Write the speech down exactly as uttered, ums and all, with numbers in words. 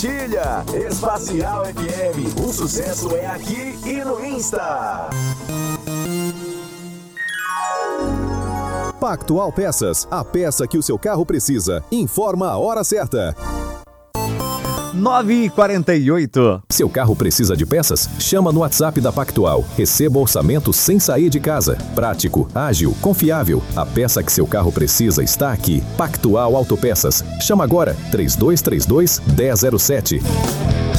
Compartilha! Espacial F M, o sucesso é aqui e no Insta. Pactual Peças, a peça que o seu carro precisa. Informa a hora certa. nove e quarenta e oito. Seu carro precisa de peças? Chama no WhatsApp da Pactual. Receba orçamento sem sair de casa. Prático, ágil, confiável. A peça que seu carro precisa está aqui. Pactual Autopeças. Chama agora três dois três dois, um zero zero sete.